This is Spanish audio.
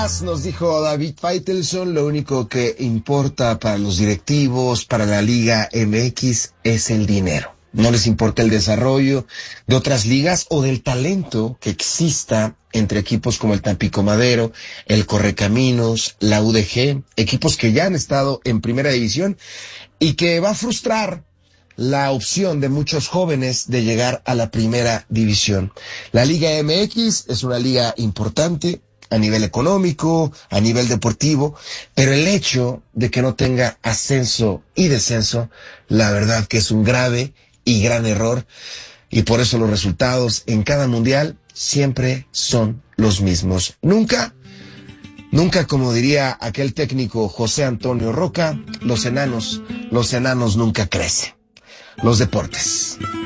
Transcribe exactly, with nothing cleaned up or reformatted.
Nos dijo David Faitelson, lo único que importa para los directivos, para la Liga M X, es el dinero. No les importa el desarrollo de otras ligas o del talento que exista entre equipos como el Tampico Madero, el Correcaminos, la U D G, equipos que ya han estado en primera división y que va a frustrar la opción de muchos jóvenes de llegar a la primera división. La Liga M X es una liga importante a nivel económico, a nivel deportivo, pero el hecho de que no tenga ascenso y descenso, la verdad que es un grave y gran error, y por eso los resultados en cada mundial siempre son los mismos. Nunca, nunca, como diría aquel técnico José Antonio Roca, los enanos, los enanos nunca crecen. Los deportes.